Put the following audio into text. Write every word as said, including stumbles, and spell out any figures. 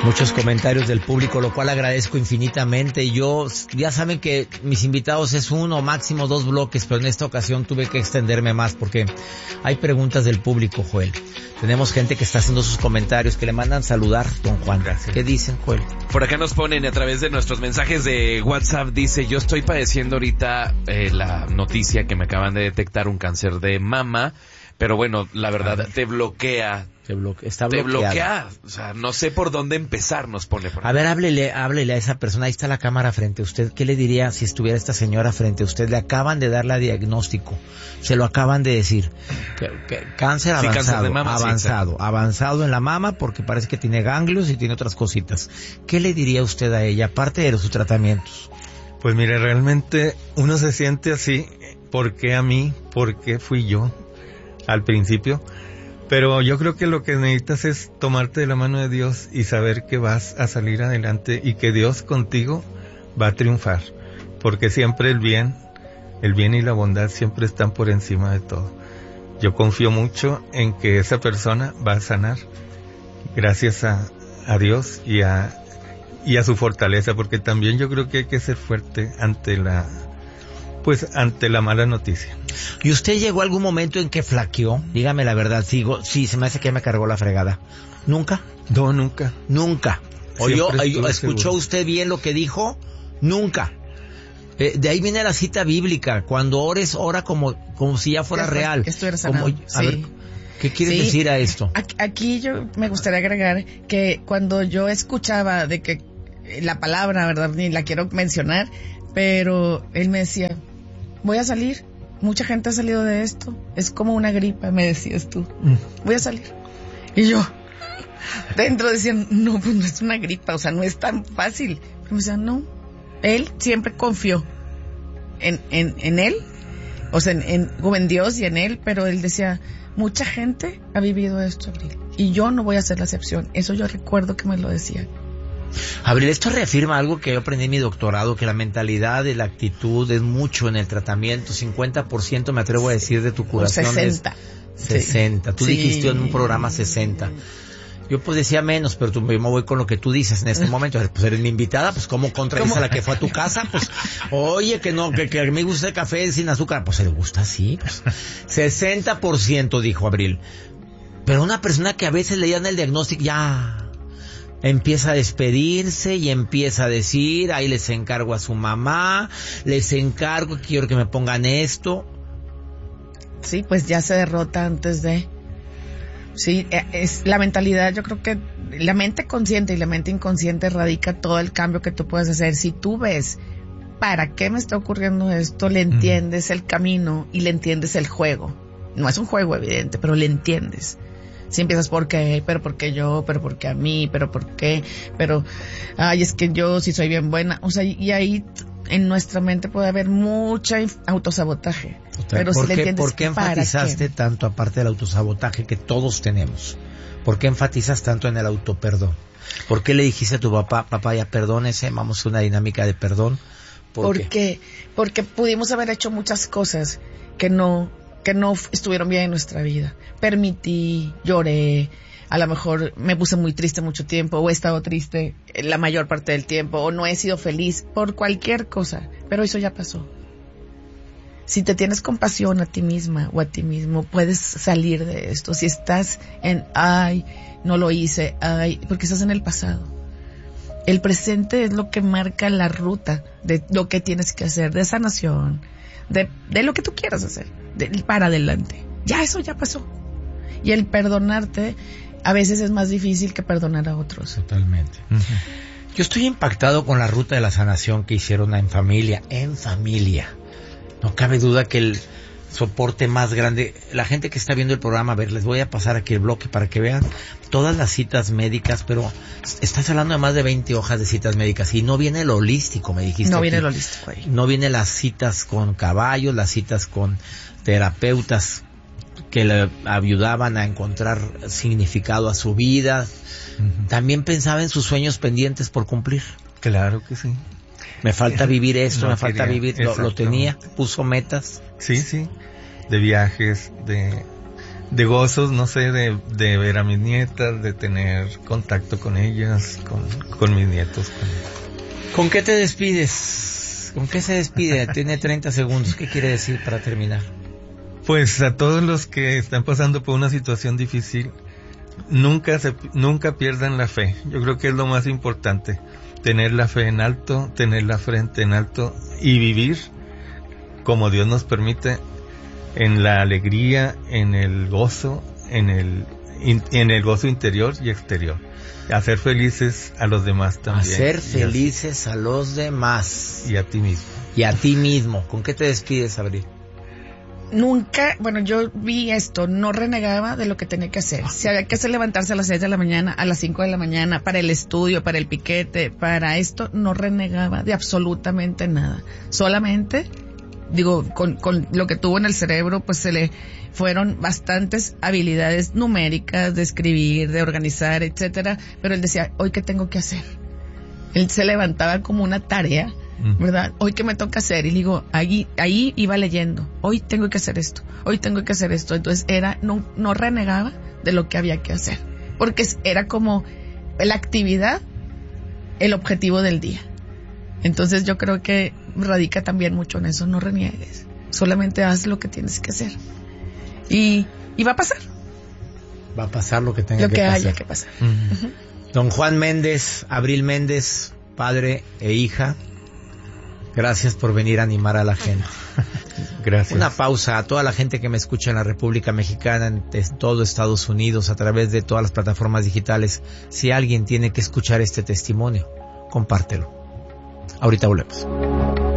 Muchos comentarios del público, lo cual agradezco infinitamente. Yo, ya saben que mis invitados es uno, máximo dos bloques, pero en esta ocasión tuve que extenderme más porque hay preguntas del público, Joel. Tenemos gente que está haciendo sus comentarios, que le mandan saludar, don Juan. Gracias. ¿Qué dicen, Joel? Por acá nos ponen a través de nuestros mensajes de WhatsApp, dice, yo estoy padeciendo ahorita eh, la noticia que me acaban de detectar un cáncer de mama, pero bueno, la verdad, te bloquea. Te bloquea, está Te bloqueada. bloquea, o sea, no sé por dónde empezar, nos pone. Por a ver, háblele, háblele a esa persona, ahí está la cámara frente a usted. ¿Qué le diría si estuviera esta señora frente a usted? Le acaban de dar la diagnóstico, se lo acaban de decir. Que, que, cáncer sí, avanzado, cáncer de mama, avanzado, sí, avanzado en la mama porque parece que tiene ganglios y tiene otras cositas. ¿Qué le diría usted a ella, aparte de sus tratamientos? Pues mire, realmente uno se siente así, ¿por qué a mí? ¿Por qué fui yo al principio? Pero yo creo que lo que necesitas es tomarte de la mano de Dios y saber que vas a salir adelante y que Dios contigo va a triunfar. Porque siempre el bien, el bien y la bondad siempre están por encima de todo. Yo confío mucho en que esa persona va a sanar gracias a, a Dios y a, y a su fortaleza, porque también yo creo que hay que ser fuerte ante la... pues ante la mala noticia. ¿Y usted llegó a algún momento en que flaqueó? Dígame la verdad, sigo, sí, se me hace que me cargó la fregada. ¿Nunca? No, nunca. Nunca. ¿Oyó, oyó, escuchó seguro. usted bien lo que dijo? Nunca. Eh, de ahí viene la cita bíblica. Cuando ores, ora como, como si ya fuera que real. Que estuviera sanado. Como, a sí. ver, ¿qué quieres sí. decir a esto? Aquí yo me gustaría agregar que cuando yo escuchaba de que la palabra, ¿verdad? Ni la quiero mencionar, pero él me decía, voy a salir, mucha gente ha salido de esto, es como una gripa, me decías tú, voy a salir. Y yo, dentro decía, no, pues no es una gripa, o sea, no es tan fácil. Pero me decía, no, él siempre confió en, en, en él, o sea, en, en, en Dios y en él, pero él decía, mucha gente ha vivido esto, Abril, y yo no voy a ser la excepción. Eso yo recuerdo que me lo decía. Abril, esto reafirma algo que yo aprendí en mi doctorado, que la mentalidad y la actitud es mucho en el tratamiento. cincuenta por ciento me atrevo a decir de tu curación. O sesenta. Es sesenta. Sí. Tú sí. dijiste en un programa sesenta. Yo pues decía menos, pero tú, yo me voy con lo que tú dices en este momento. Pues eres mi invitada, pues ¿cómo contradices a la que fue a tu casa? Pues, oye, que no, que, que me gusta el café sin azúcar. Pues se le gusta así. Pues. sesenta por ciento dijo Abril. Pero una persona que a veces le dan el diagnóstico, ya... empieza a despedirse y empieza a decir, ahí les encargo a su mamá, les encargo, quiero que me pongan esto. Sí, pues ya se derrota antes de... Sí, es la mentalidad, yo creo que la mente consciente y la mente inconsciente radica todo el cambio que tú puedes hacer. Si tú ves, ¿para qué me está ocurriendo esto? Le entiendes el camino y le entiendes el juego. No es un juego evidente, pero le entiendes. Si empiezas por qué, pero por qué yo, pero por qué a mí, pero por qué, pero, ay, es que yo sí soy bien buena. O sea, y ahí en nuestra mente puede haber mucha autosabotaje. Total. Pero ¿Por, si qué, le entiendes, ¿Por qué enfatizaste qué? tanto, aparte del autosabotaje que todos tenemos? ¿Por qué enfatizas tanto en el autoperdón? ¿Por qué le dijiste a tu papá, papá, ya perdónese, vamos a una dinámica de perdón? ¿Por porque, qué? Porque pudimos haber hecho muchas cosas que no... que no estuvieron bien en nuestra vida. Permití, lloré, a lo mejor me puse muy triste mucho tiempo, o he estado triste la mayor parte del tiempo, o no he sido feliz por cualquier cosa, pero eso ya pasó. Si te tienes compasión a ti misma o a ti mismo, puedes salir de esto. Si estás en, ay, no lo hice, ay, porque estás en el pasado. El presente es lo que marca la ruta de lo que tienes que hacer, de sanación, de, de lo que tú quieras hacer, de, para adelante. Ya eso ya pasó. Y el perdonarte a veces es más difícil que perdonar a otros. Totalmente. Uh-huh. Yo estoy impactado con la ruta de la sanación que hicieron en familia, en familia. No cabe duda que el soporte más grande, la gente que está viendo el programa, a ver, les voy a pasar aquí el bloque para que vean todas las citas médicas, pero estás hablando de más de veinte hojas de citas médicas y no viene el holístico, me dijiste. No aquí. viene el holístico ahí. No viene las citas con caballos, las citas con terapeutas que le ayudaban a encontrar significado a su vida. Uh-huh. También pensaba en sus sueños pendientes por cumplir. Claro que sí. Me falta vivir esto, no me falta quería, vivir, lo, lo tenía, puso metas. Sí, sí, de viajes, de, de gozos, no sé, de, de ver a mis nietas, de tener contacto con ellas, con, con mis nietos. Con... ¿Con qué te despides? ¿Con qué se despide? Tiene treinta segundos. ¿Qué quiere decir para terminar? Pues a todos los que están pasando por una situación difícil, nunca se, nunca pierdan la fe. Yo creo que es lo más importante. Tener la fe en alto, tener la frente en alto y vivir como Dios nos permite, en la alegría, en el gozo, en el, en el gozo interior y exterior. Hacer felices a los demás también. Hacer felices a los demás. Y a ti mismo. Y a ti mismo. ¿Con qué te despides, Abril? Nunca, bueno, yo vi esto, no renegaba de lo que tenía que hacer. Si había que hacer levantarse a las seis de la mañana, a las cinco de la mañana, para el estudio, para el piquete, para esto, no renegaba de absolutamente nada. Solamente, digo, con, con lo que tuvo en el cerebro, pues se le fueron bastantes habilidades numéricas, de escribir, de organizar, etcétera. Pero él decía, ¿hoy qué tengo que hacer? Él se levantaba como una tarea, ¿verdad? Hoy qué me toca hacer, y digo, ahí, ahí iba leyendo, hoy tengo que hacer esto, hoy tengo que hacer esto. Entonces era, no, no renegaba de lo que había que hacer, porque era como la actividad, el objetivo del día. Entonces yo creo que radica también mucho en eso, no reniegues, solamente haz lo que tienes que hacer, y, y va a pasar. Va a pasar lo que tenga lo que, que pasar. haya que pasar. Uh-huh. Uh-huh. Don Juan Méndez, Abril Méndez, padre e hija, gracias por venir a animar a la gente. Gracias. Una pausa a toda la gente que me escucha en la República Mexicana, en todo Estados Unidos, a través de todas las plataformas digitales. Si alguien tiene que escuchar este testimonio, compártelo. Ahorita volvemos.